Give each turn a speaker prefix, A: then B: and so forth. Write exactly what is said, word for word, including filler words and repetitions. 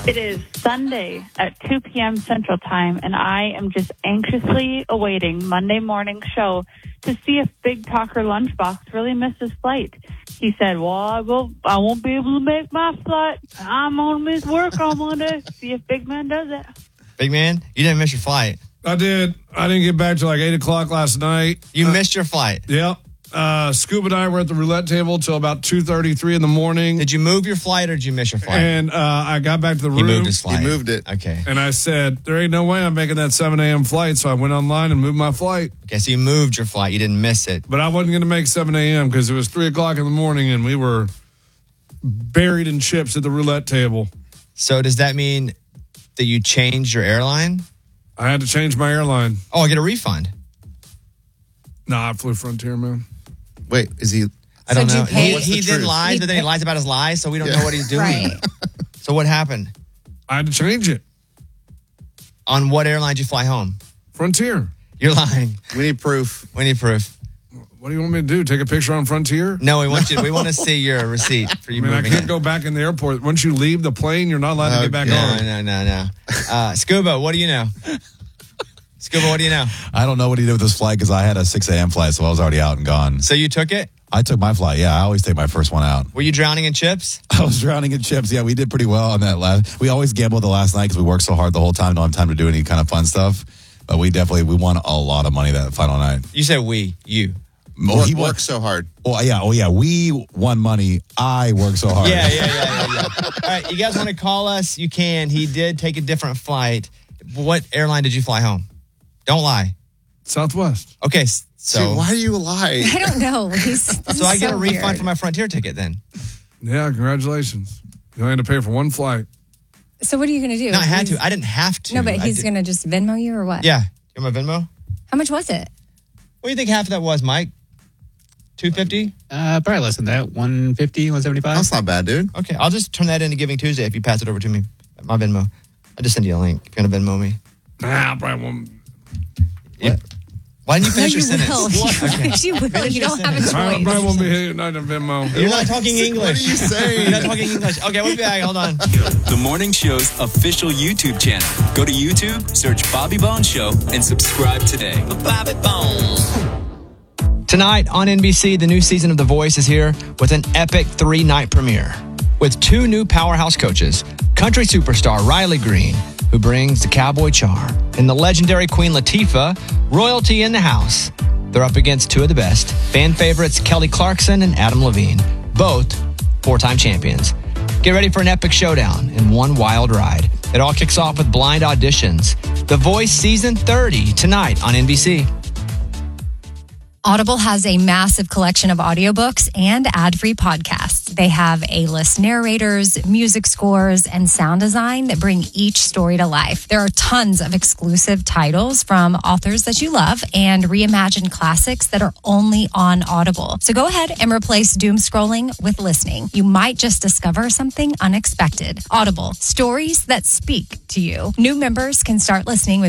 A: It is Sunday at two p.m. Central Time, and I am just anxiously awaiting Monday morning's show to see if Big Talker Lunchbox really missed his flight. He said, well, I, will, I won't be able to make my flight. I'm on miss work on Monday. See if Big Man does it.
B: Big Man, you didn't miss your flight.
C: I did. I didn't get back till like eight o'clock last night.
B: You
C: uh,
B: missed your flight.
C: Yep. Uh, Scoop and I were at the roulette table till about two thirty-three in the morning.
B: Did you move your flight or did you miss your flight?
C: And uh, I got back to the room.
B: He moved his flight.
D: He moved it.
B: Okay.
C: And I said, there ain't no way I'm making that seven a.m. flight. So I went online and moved my flight.
B: Okay, so you moved your flight. You didn't miss it.
C: But I wasn't going to make seven a.m. because it was three o'clock in the morning and we were buried in chips at the roulette table.
B: So does that mean that you changed your airline?
C: I had to change my airline.
B: Oh, I get a refund.
C: Nah, I flew Frontier, man.
D: Wait, is he?
B: I don't
E: So
B: know.
E: did you pay-
B: He,
D: What's
B: he
D: the
B: then
D: truth?
B: lies,
E: He
B: but then he
E: pay-
B: lies about his lies, so we don't
D: Yeah.
B: know what he's doing.
E: Right.
B: So what happened?
C: I had to change it.
B: On what airline did you fly home?
C: Frontier.
B: You're lying.
D: We need proof.
B: We need proof.
C: What do you want me to do? Take a picture on Frontier?
B: No, we want you. We want to see your receipt for
C: I
B: you
C: mean, I
B: moving
C: can't
B: in.
C: go back in the airport. Once you leave the plane, you're not allowed to get back
B: no,
C: on.
B: no, no, no. Uh, Scuba, what do you know? Scuba, what do you know?
F: I don't know what he did with this flight because I had a six a.m. flight, so I was already out and gone.
B: So you took it?
F: I took my flight. Yeah, I always take my first one out.
B: Were you drowning in chips?
F: I was drowning in chips. Yeah, we did pretty well on that last. We always gambled the last night because we worked so hard the whole time. Don't have time to do any kind of fun stuff. But we definitely we won a lot of money that final night.
B: You said we, you.
F: Oh,
D: Work,
F: he won-
D: worked so hard.
F: Oh yeah, oh yeah. We won money. I worked so hard.
B: Yeah, yeah, yeah, yeah, yeah. All right, you guys want to call us? You can. He did take a different flight. What airline did you fly home? Don't lie.
C: Southwest.
B: Okay, so
D: So why do you lie?
E: I don't know. He's,
B: so I get
E: so
B: a refund
E: weird.
B: for my Frontier ticket then.
C: Yeah, congratulations. You only had to pay for one flight.
E: So what are you going to do?
B: No, I had
E: He's-
B: to. I didn't have to.
E: No, but
B: I
E: he's
B: did-
E: going to just Venmo you or what?
B: Yeah. You want my Venmo?
E: How much was it?
B: What do you think half of that was, Mike? two fifty?
G: Uh, probably less than that. one fifty, one seventy-five.
D: That's not bad, dude.
B: Okay, I'll just turn that into Giving Tuesday if you pass it over to me. My Venmo. I'll just send you a link if you're going to Venmo me.
C: Nah, probably won't.
B: You- Why didn't you
E: No,
B: finish
E: you
B: your
E: will.
B: sentence? Okay.
E: You will. You don't have a
C: I probably
E: choice.
C: won't be here tonight in Venmo.
B: You're not talking English.
D: What are you saying?
B: You're not talking English. Okay, we'll be back. Hold on.
H: The Morning Show's official YouTube channel. Go to YouTube, search Bobby Bones Show, and subscribe today. Bobby Bones.
B: Tonight on N B C, the new season of The Voice is here with an epic three-night premiere. With two new powerhouse coaches, country superstar Riley Green, who brings the cowboy charm, and the legendary Queen Latifah, royalty in the house. They're up against two of the best, fan favorites Kelly Clarkson and Adam Levine, both four-time champions. Get ready for an epic showdown and one wild ride. It all kicks off with blind auditions. The Voice Season thirty tonight on N B C.
E: Audible has a massive collection of audiobooks and ad-free podcasts. They have A-list narrators, music scores, and sound design that bring each story to life. There are tons of exclusive titles from authors that you love and reimagined classics that are only on Audible. So go ahead and replace doom scrolling with listening. You might just discover something unexpected. Audible, stories that speak to you. New members can start listening with